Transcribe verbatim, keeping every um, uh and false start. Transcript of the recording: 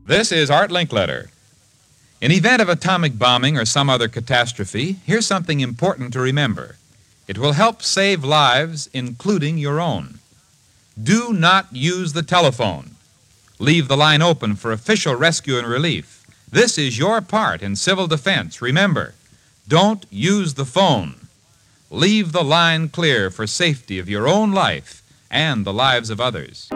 This is Art Linkletter. In event of atomic bombing or some other catastrophe, here's something important to remember. It will help save lives, including your own. Do not use the telephone. Leave the line open for official rescue and relief. This is your part in civil defense. Remember, don't use the phone. Leave the line clear for safety of your own life and the lives of others.